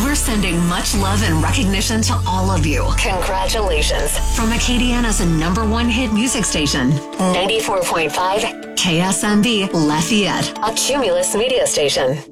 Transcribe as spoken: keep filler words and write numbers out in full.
We're sending much love and recognition to all of you. Congratulations. From Acadiana's number one hit music station, ninety-four point five K S M B Lafayette, a Cumulus media station.